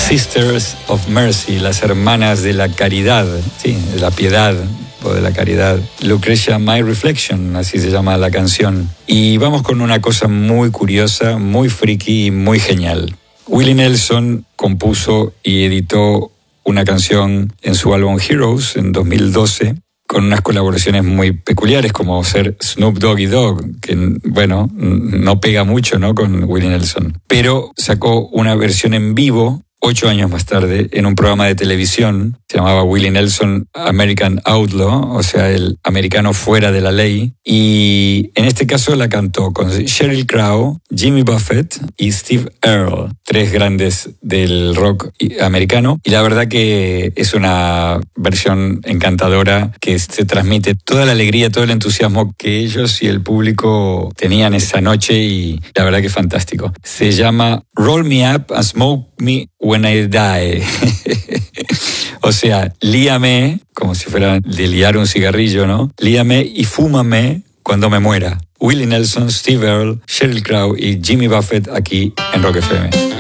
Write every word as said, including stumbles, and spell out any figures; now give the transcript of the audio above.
Sisters of Mercy, las hermanas de la caridad, sí, de la piedad o de la caridad. Lucretia, My Reflection, así se llama la canción. Y vamos con una cosa muy curiosa, muy friki y muy genial. Willie Nelson compuso y editó una canción en su álbum Heroes en dos mil doce, con unas colaboraciones muy peculiares, como ser Snoop Doggy Dogg, que, bueno, no pega mucho, ¿no?, con Willie Nelson. Pero sacó una versión en vivo ocho años más tarde en un programa de televisión. Se llamaba Willie Nelson American Outlaw, o sea, el americano fuera de la ley. Y en este caso la cantó con Sheryl Crow, Jimmy Buffett y Steve Earle, tres grandes del rock americano. Y la verdad que es una versión encantadora que se transmite toda la alegría, todo el entusiasmo que ellos y el público tenían esa noche, y la verdad que es fantástico. Se llama Roll Me Up and Smoke Me When I Die. O sea, líame, como si fuera de liar un cigarrillo, ¿no? Líame y fúmame cuando me muera. Willie Nelson, Steve Earle, Sheryl Crow y Jimmy Buffett aquí en Rock F M.